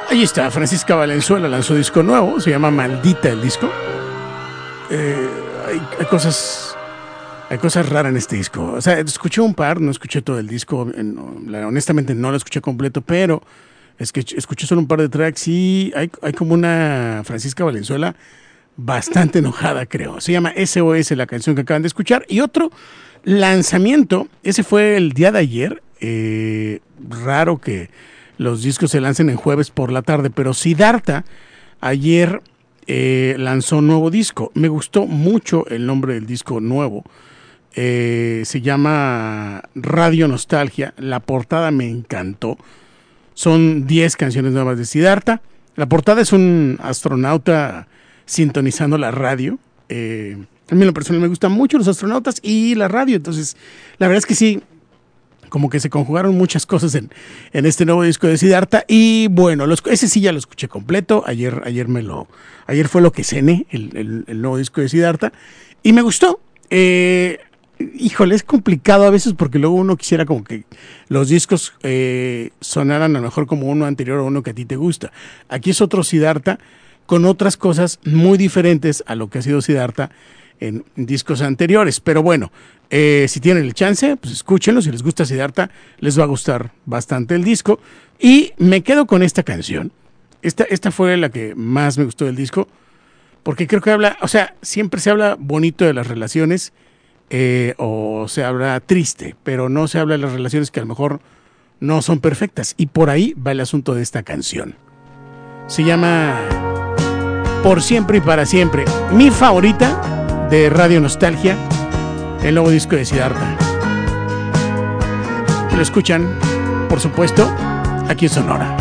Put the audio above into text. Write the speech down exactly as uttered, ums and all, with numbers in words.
Ahí está, Francisca Valenzuela lanzó disco nuevo, se llama Maldita el disco. Eh, hay, hay cosas hay cosas raras en este disco. O sea, escuché un par, no escuché todo el disco, no, honestamente no lo escuché completo, pero es que escuché solo un par de tracks y hay, hay como una Francisca Valenzuela bastante enojada, creo. Se llama S O S la canción que acaban de escuchar. Y otro lanzamiento, ese fue el día de ayer. Eh, raro que los discos se lancen en jueves por la tarde, pero Siddhartha ayer eh, lanzó un nuevo disco. Me gustó mucho el nombre del disco nuevo. Eh, se llama Radio Nostalgia. La portada me encantó. Son diez canciones nuevas de Siddhartha. La portada es un astronauta sintonizando la radio. Eh, a mí en lo personal me gustan mucho los astronautas y la radio. Entonces, la verdad es que sí, como que se conjugaron muchas cosas en, en este nuevo disco de Siddhartha. Y bueno, los, ese sí ya lo escuché completo. Ayer, ayer me lo, ayer fue lo que cené, el, el, el nuevo disco de Siddhartha. Y me gustó. Eh, híjole, es complicado a veces porque luego uno quisiera como que los discos eh, sonaran a lo mejor como uno anterior o uno que a ti te gusta. Aquí es otro Siddhartha con otras cosas muy diferentes a lo que ha sido Siddhartha en discos anteriores. Pero bueno, eh, si tienen el chance, pues escúchenlo. Si les gusta Siddhartha, les va a gustar bastante el disco. Y me quedo con esta canción. Esta, esta fue la que más me gustó del disco, porque creo que habla, o sea, siempre se habla bonito de las relaciones, eh, o se habla triste, pero no se habla de las relaciones que a lo mejor no son perfectas. Y por ahí va el asunto de esta canción. Se llama Por Siempre y Para Siempre. Mi favorita de Radio Nostalgia, el nuevo disco de Siddhartha. Lo escuchan, por supuesto, aquí en Sonora.